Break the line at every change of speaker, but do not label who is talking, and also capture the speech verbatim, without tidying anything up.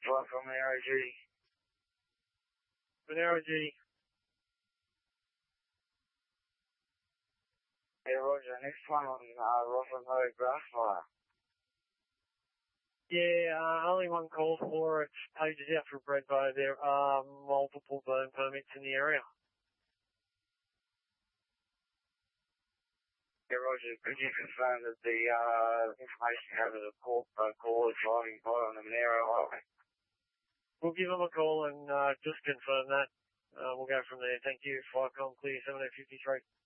Flight from Monero G.
Monero G.
Yeah, roger. Next one on uh, Roslyn Road, Grassfire.
Yeah, uh, only one call for it. Pages out for Bredbo. There are multiple burn permits in the area.
Yeah, roger. Could you confirm that the uh, information you have of the call, uh, call is driving by on the Monero Highway?
We'll give them a call and uh, just confirm that. Uh, we'll go from there. Thank you. Flycom Clear seven oh five three.